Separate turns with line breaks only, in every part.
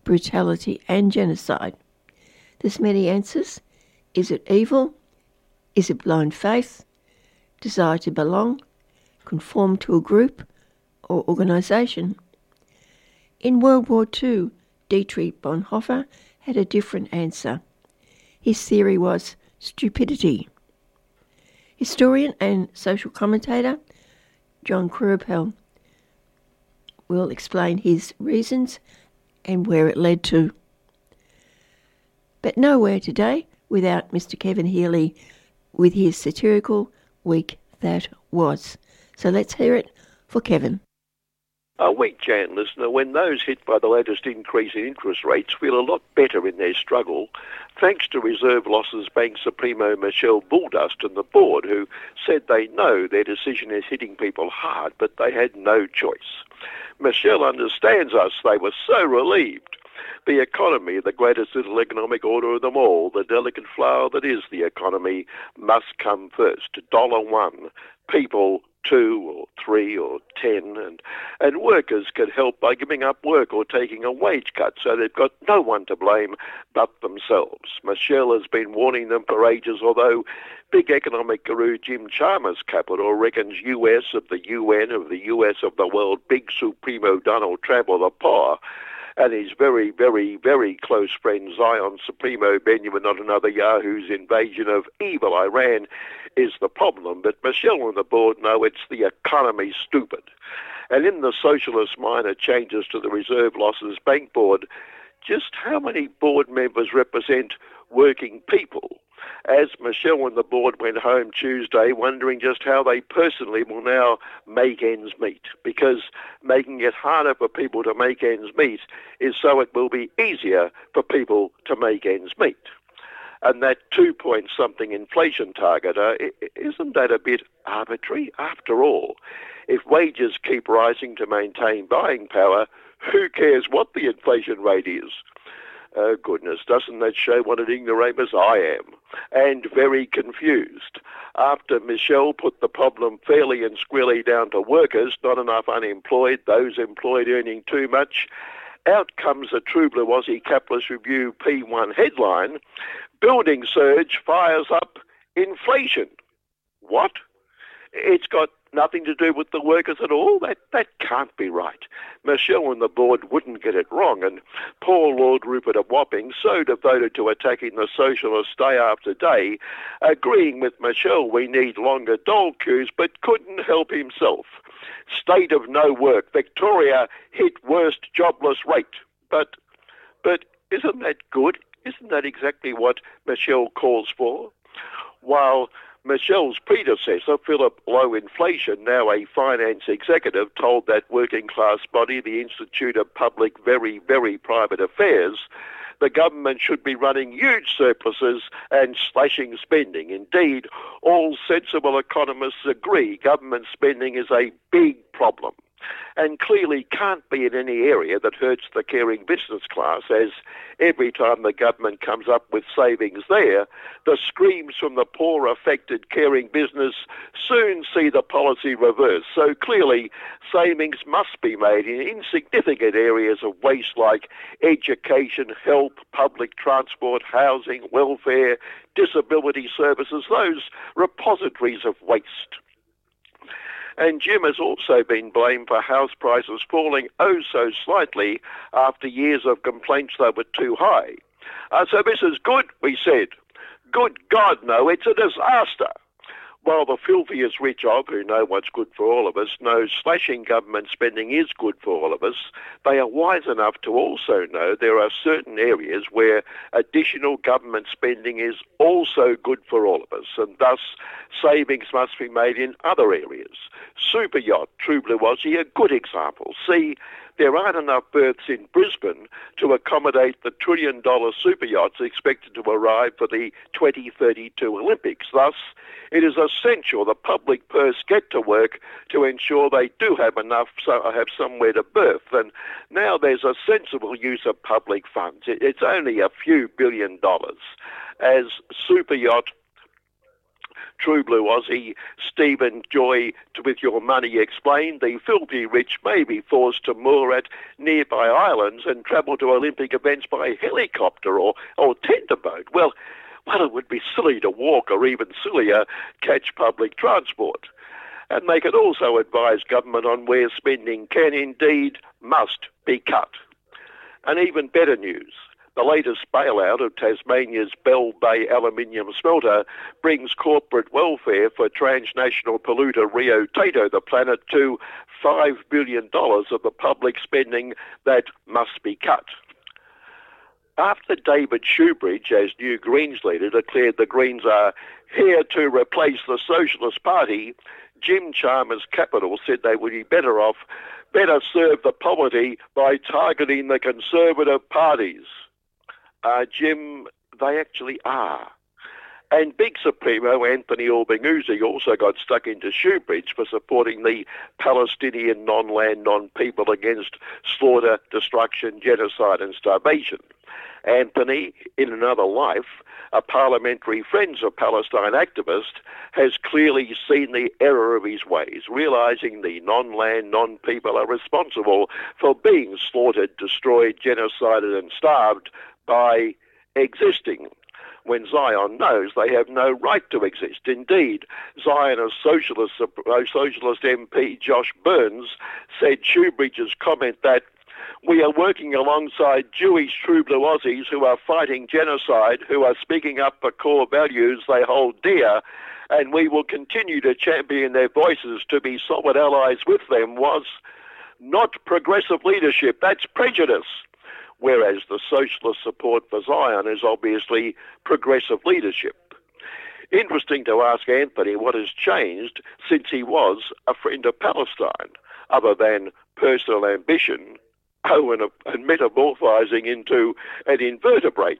brutality and genocide. There's many answers. Is it evil? Is it blind faith? Desire to belong? Conform to a group or organisation? In World War II, Dietrich Bonhoeffer had a different answer. His theory was stupidity. Historian and social commentator John Quirrell will explain his reasons and where it led to. But nowhere today without Mr. Kevin Healy with his satirical week that was. So let's hear it for Kevin.
A weak Jan listener, when those hit by the latest increase in interest rates feel a lot better in their struggle, thanks to Reserve Losses Bank Supremo Michelle Bulldust and the board, who said they know their decision is hitting people hard, but they had no choice. Michelle understands us. They were so relieved. The economy, the greatest little economic order of them all, the delicate flower that is the economy, must come first. $1. People, 2 or 3 or 10, and workers can help by giving up work or taking a wage cut, so they've got no one to blame but themselves. Michelle has been warning them for ages, although big economic guru Jim Chalmers Capital reckons US of the UN of the US of the world, big Supremo Donald Trump or the poor, and his very, very, very close friend Zion Supremo Benjamin Netanyahu's invasion of evil Iran is the problem. But Michelle and the board know it's the economy, stupid. And in the socialist minor changes to the Reserve Losses Bank Board, just how many board members represent working people? As Michelle and the board went home Tuesday wondering just how they personally will now make ends meet, because making it harder for people to make ends meet is so it will be easier for people to make ends meet. And that 2-point-something inflation target, isn't that a bit arbitrary? After all, if wages keep rising to maintain buying power, who cares what the inflation rate is? Oh, goodness, doesn't that show what an ignoramus I am? And very confused. After Michelle put the problem fairly and squarely down to workers, not enough unemployed, those employed earning too much, out comes a True Blue Aussie Capitalist Review P1 headline, building surge fires up inflation. What? It's got nothing to do with the workers at all? That can't be right. Michelle and the board wouldn't get it wrong, and poor Lord Rupert of Wapping, so devoted to attacking the socialists day after day, agreeing with Michelle we need longer dole queues, but couldn't help himself. State of no work. Victoria hit worst jobless rate. But isn't that good? Isn't that exactly what Michelle calls for? While Michelle's predecessor, Philip Low Inflation, now a finance executive, told that working-class body, the Institute of Public Very, Very Private Affairs, the government should be running huge surpluses and slashing spending. Indeed, all sensible economists agree government spending is a big problem, and clearly can't be in any area that hurts the caring business class, as every time the government comes up with savings there, the screams from the poor affected caring business soon see the policy reversed. So clearly savings must be made in insignificant areas of waste like education, health, public transport, housing, welfare, disability services, those repositories of waste. And Jim has also been blamed for house prices falling oh so slightly after years of complaints they were too high. So this is good, we said. Good God, no, it's a disaster. While the filthiest rich of, who know what's good for all of us, know slashing government spending is good for all of us, they are wise enough to also know there are certain areas where additional government spending is also good for all of us, and thus savings must be made in other areas. Super yacht, True Blue Aussie, a good example. See, there aren't enough berths in Brisbane to accommodate the $1 trillion super yachts expected to arrive for the 2032 Olympics. Thus, it is essential the public purse get to work to ensure they do have enough, so have somewhere to berth. And now there's a sensible use of public funds. It's only a few $1 billion as super yacht True Blue Aussie Stephen Joy with Your Money explained the filthy rich may be forced to moor at nearby islands and travel to Olympic events by helicopter or tender boat. Well, it would be silly to walk or even sillier catch public transport. And they could also advise government on where spending can indeed must be cut. And even better news. The latest bailout of Tasmania's Bell Bay aluminium smelter brings corporate welfare for transnational polluter Rio Tinto, the planet, to $5 billion of the public spending that must be cut. After David Shoebridge, as new Greens leader, declared the Greens are here to replace the Socialist Party, Jim Chalmers Capital said they would be better serve the poverty by targeting the Conservative parties. Jim, they actually are. And Big Supremo Anthony Albanese also got stuck into Shoebridge for supporting the Palestinian non-land, non-people against slaughter, destruction, genocide and starvation. Anthony, in another life, a parliamentary Friends of Palestine activist, has clearly seen the error of his ways, realising the non-land, non-people are responsible for being slaughtered, destroyed, genocided and starved by existing, when Zion knows they have no right to exist. Indeed, Zionist Socialist MP Josh Burns said Shoebridge's comment that we are working alongside Jewish True Blue Aussies who are fighting genocide, who are speaking up for core values they hold dear, and we will continue to champion their voices to be solid allies with them, was not progressive leadership, that's prejudice. Whereas the socialist support for Zion is obviously progressive leadership. Interesting to ask Anthony what has changed since he was a friend of Palestine, other than personal ambition, and metamorphosing into an invertebrate.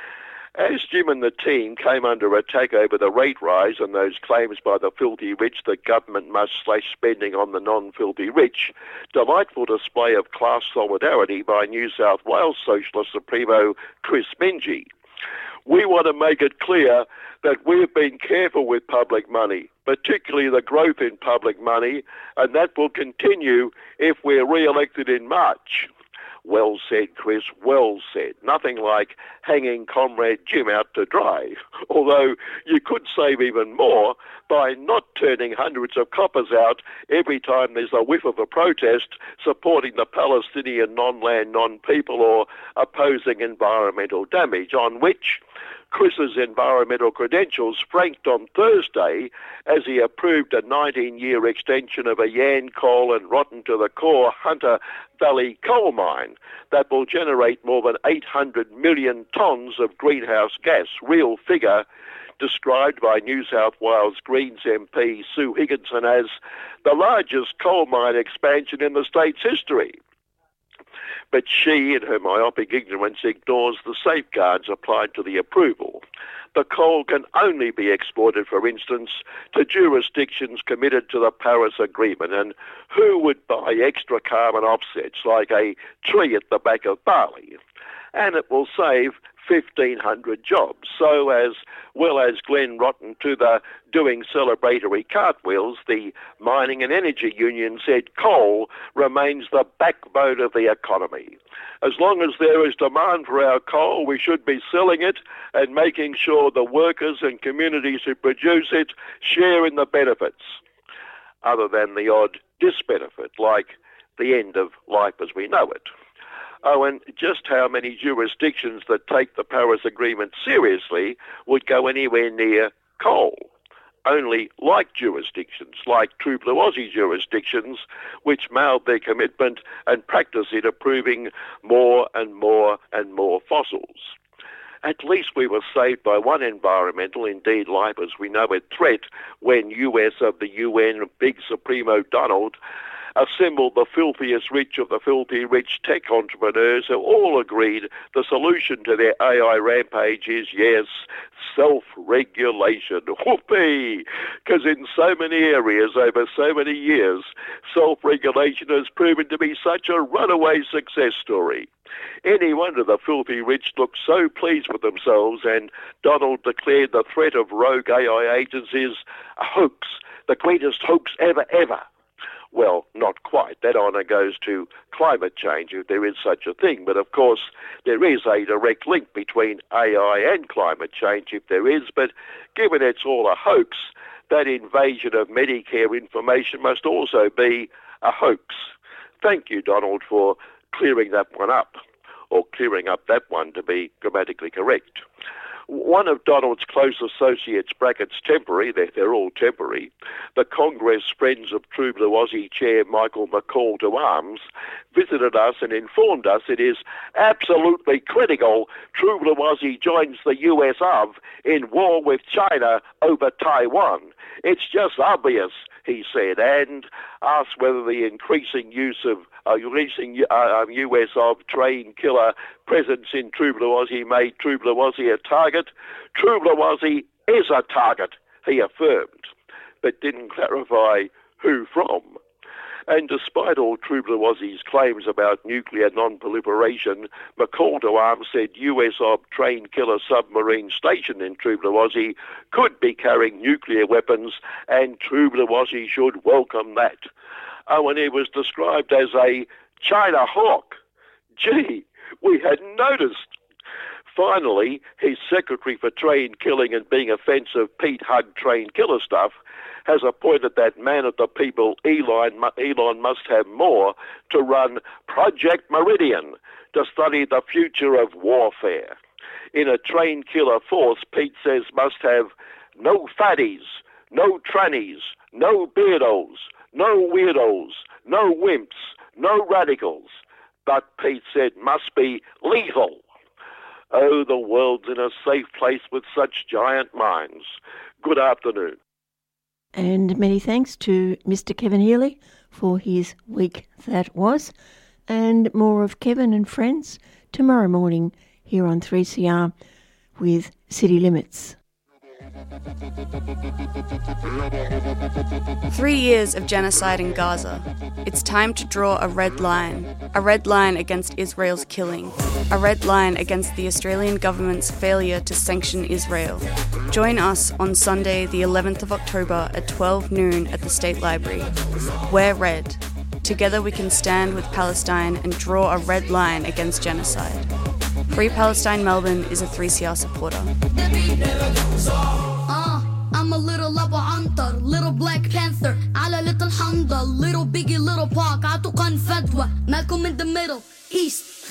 As Jim and the team came under attack over the rate rise and those claims by the filthy rich that government must slash spending on the non-filthy rich, delightful display of class solidarity by New South Wales Socialist Supremo Chris Mengi. We want to make it clear that we've been careful with public money, particularly the growth in public money, and that will continue if we're re-elected in March. Well said, Chris, well said. Nothing like hanging Comrade Jim out to dry. Although you could save even more by not turning hundreds of coppers out every time there's a whiff of a protest supporting the Palestinian non-land, non-people or opposing environmental damage, on which Chris's environmental credentials franked on Thursday as he approved a 19-year extension of a Yancoal and rotten to the core Hunter Valley coal mine that will generate more than 800 million tonnes of greenhouse gas, real figure described by New South Wales Greens MP Sue Higginson as the largest coal mine expansion in the state's history. But she, in her myopic ignorance, ignores the safeguards applied to the approval. The coal can only be exported, for instance, to jurisdictions committed to the Paris Agreement, and who would buy extra carbon offsets like a tree at the back of Bali? And it will save 1,500 jobs. So as well as Glenn Rotten to the doing celebratory cartwheels, the Mining and Energy Union said coal remains the backbone of the economy. As long as there is demand for our coal, we should be selling it and making sure the workers and communities who produce it share in the benefits, other than the odd disbenefit, like the end of life as we know it. Oh, and just how many jurisdictions that take the Paris Agreement seriously would go anywhere near coal? Only like jurisdictions, like True Blue Aussie jurisdictions, which mailed their commitment and practice it, approving more and more and more fossils. At least we were saved by one environmental, indeed life as we know it, threat when US of the UN Big Supremo Donald assembled the filthiest rich of the filthy rich tech entrepreneurs who all agreed the solution to their AI rampage is, yes, self-regulation. Whoopee! Because in so many areas over so many years, self-regulation has proven to be such a runaway success story. Any wonder the filthy rich looked so pleased with themselves, and Donald declared the threat of rogue AI agents is a hoax, the greatest hoax ever. Well, not quite. That honour goes to climate change, if there is such a thing. But of course, there is a direct link between AI and climate change, if there is. But given it's all a hoax, that invasion of Medicare information must also be a hoax. Thank you, Donald, for clearing that one up, or clearing up that one to be grammatically correct. One of Donald's close associates, brackets temporary, they're all temporary, the Congress Friends of True Blue Aussie Chair Michael McCall to Arms, visited us and informed us it is absolutely critical True Blue Aussie joins the US in war with China over Taiwan. It's just obvious, he said, and asked whether the increasing use of US trained killer presence in True Blue Aussie made True Blue Aussie a target. True Blue Aussie is a target, he affirmed, but didn't clarify who from. And despite all True Blue Aussie's claims about nuclear non-proliferation, McCall to Arms said US trained killer submarine stationed in True Blue Aussie could be carrying nuclear weapons, and True Blue Aussie should welcome that. Oh, and he was described as a China hawk. Gee, we hadn't noticed. Finally, his Secretary for Trained Killing and Being Offensive, Pete Hugg Trained Killer Stuff, has appointed that man of the people, Elon must have more, to run Project Meridian to study the future of warfare. In a trained killer force, Pete says must have no fatties, no trannies, no beardos, no weirdos, no wimps, no radicals. But Pete said must be lethal. Oh, the world's in a safe place with such giant minds. Good afternoon.
And many thanks to Mr. Kevin Healy for his week that was. And more of Kevin and friends tomorrow morning here on 3CR with City Limits.
3 years of genocide in Gaza. It's time to draw a red line against Israel's killing, a red line against the Australian government's failure to sanction Israel. Join us on Sunday, the 11th of October at 12 noon at the State Library. Wear red. Together we can stand with Palestine and draw a red line against genocide. Free Palestine Melbourne is a 3CR supporter.
I'm a little Abu Antar, little Black Panther, على little Hamda, little Biggie, little Pac, عطوا كان فتوى, Malcolm in the middle, East.